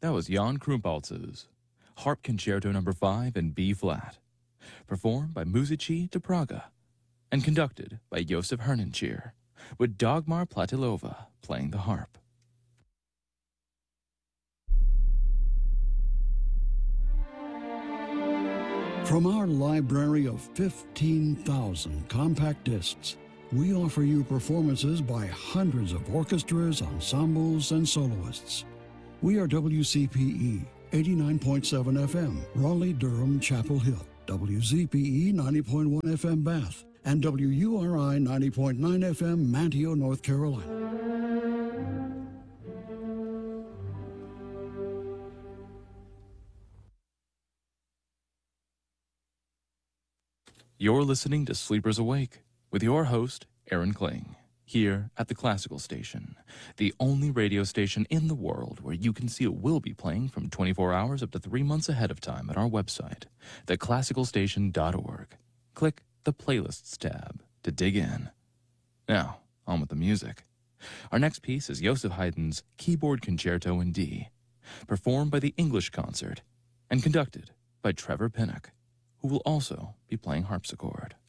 That was Jan Krumpaltz's Harp Concerto No. 5 in B flat, performed by Muzici de Praga and conducted by Josef Hernencheer, with Dagmar Platilova playing the harp. From our library of 15,000 compact discs, we offer you performances by hundreds of orchestras, ensembles, and soloists. We are WCPE 89.7 FM, Raleigh, Durham, Chapel Hill, WZPE 90.1 FM, Bath, and WURI 90.9 FM, Manteo, North Carolina. You're listening to Sleepers Awake with your host, Aaron Kling, here at the Classical Station, the only radio station in the world where you can see it will be playing from 24 hours up to 3 months ahead of time at our website, theclassicalstation.org. Click the Playlists tab to dig in. Now, on with the music. Our next piece is Joseph Haydn's Keyboard Concerto in D, performed by the English Concert and conducted by Trevor Pinnock, who will also be playing harpsichord.